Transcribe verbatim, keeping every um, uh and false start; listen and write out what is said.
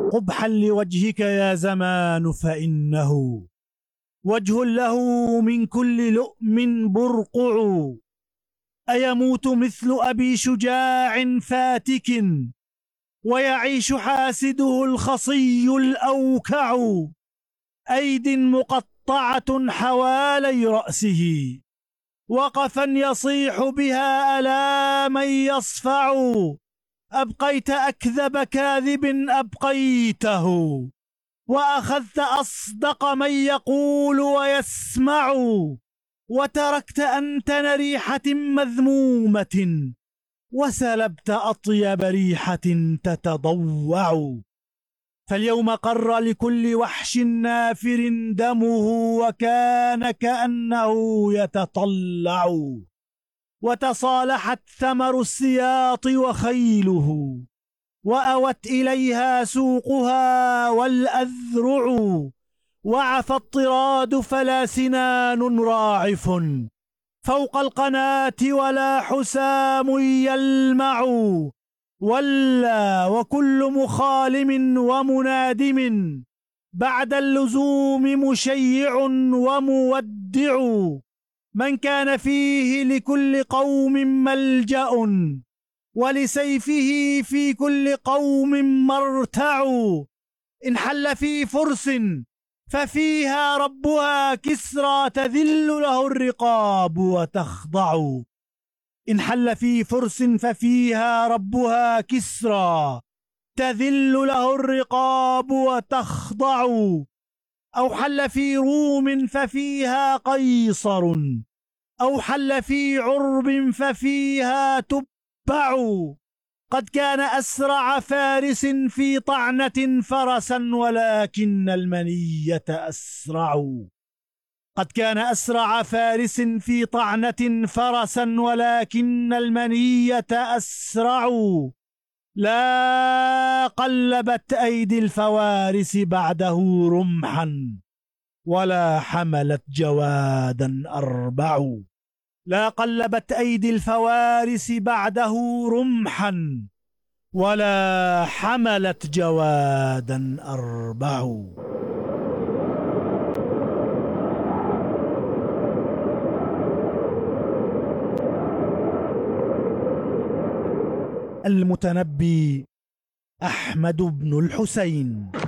قبحا لوجهك يا زمان فإنه وجه له من كل لؤم برقع. أيموت مثل أبي شجاع فاتك ويعيش حاسده الخصي الأوكع. أيد مقطعة حوالي رأسه وقفا يصيح بها ألا من يصفع. أبقيت أكذب كاذب أبقيته وأخذت أصدق من يقول ويسمع. وتركت أنتن ريحة مذمومة وسلبت أطيب ريحة تتضوع. فاليوم قر لكل وحش نافر دمه وكان كأنه يتطلع. وتصالحت ثمر السياط وخيله وأوت إليها سوقها والأذرع. وعفى الطراد فلا سنان راعف فوق القناة ولا حسام يلمع. ولا وكل مخالم ومنادم بعد اللزوم مشيع ومودع. من كان فيه لكل قوم ملجأ ولسيفه في كل قوم مرتع. إن حل في فرس ففيها ربها كسرى تذل له الرقاب وتخضع. إن حل في فرس ففيها ربها كسرى تذل له الرقاب وتخضع. أو حل في روم ففيها قيصر أو حل في عرب ففيها تبع. قد كان أسرع فارس في طعنة فرسا ولكن المنية أسرع. قد كان أسرع فارس في طعنة فرسا ولكن المنية أسرع. لا قلبت أيدي الفوارس بعده رمحا ولا حملت جوادا أربع. لا قلبت أيدي الفوارس بعده رمحا ولا حملت جوادا أربع. المتنبي أحمد بن الحسين.